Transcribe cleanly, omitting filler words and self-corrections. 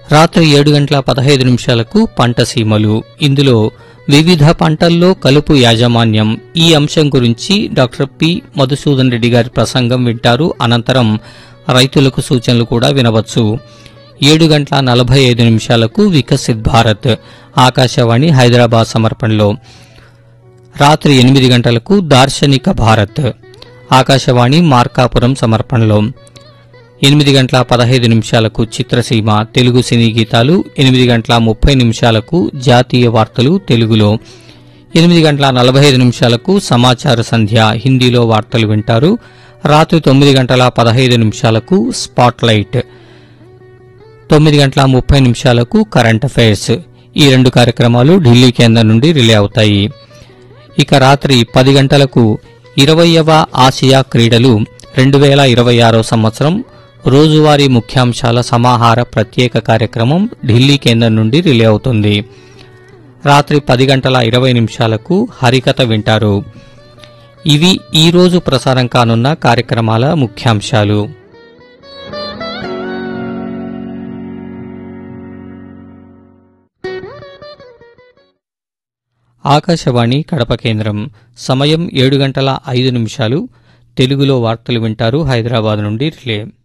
రాత్రి 7:15 పంట సీమలు. ఇందులో వివిధ పంటల్లో కలుపు యాజమాన్యం ఈ అంశం గురించి డాక్టర్ పి మధుసూదన్ రెడ్డి గారి ప్రసంగం వింటారు. అనంతరం రైతులకు సూచనలు కూడా వినవచ్చు. 7:45 వికసిత్ భారత్ ఆకాశవాణి హైదరాబాద్ సమర్పణలో. రాత్రి 8 గంటలకు దార్శనిక భారత్ ఆకాశవాణి మార్కాపురం సమర్పణలో. 8:15 చిత్రసీమ తెలుగు సినీ గీతాలు. 8:30 జాతీయ వార్తలు తెలుగులో. 8:45 సమాచార సంధ్య హిందీలో వార్తలు వింటారు. రాత్రి 9:15 స్పాట్లైట్. 9:30 current affairs. ఈ రెండు కార్యక్రమాలు ఢిల్లీ కేంద్రం నుండి రిలే అవుతాయి. ఇక రాత్రి 10 గంటలకు 20వ ఆసియా క్రీడలు 2026 సంవత్సరం రోజువారీ ముఖ్యాంశాల సమాహార ప్రత్యేక కార్యక్రమం ఢిల్లీ కేంద్రం నుండి రిలే అవుతుంది. రాత్రి 10:20 హరికథ వింటారు. ఇవి ఈ రోజు ప్రసారం కానున్న కార్యక్రమాల ముఖ్యాంశాలు. ఆకాశవాణి కడప కేంద్రం. సమయం 7:05 తెలుగులో వార్తలు వింటారు. హైదరాబాద్ నుండి రిలే.